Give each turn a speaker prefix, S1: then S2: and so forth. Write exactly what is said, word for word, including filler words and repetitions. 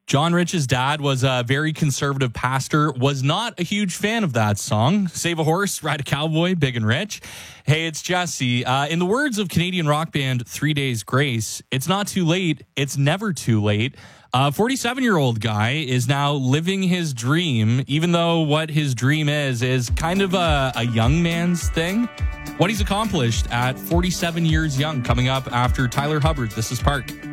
S1: John Rich's dad was a very conservative pastor, was not a huge fan of that song. Save a horse, ride a cowboy, big and rich. Hey, it's Jesse. Uh, in the words of Canadian rock band Three Days Grace, it's not too late. It's never too late. A forty-seven-year-old guy is now living his dream, even though what his dream is, is kind of a, a young man's thing. What he's accomplished at forty-seven years young, coming up after Tyler Hubbard. This is Park.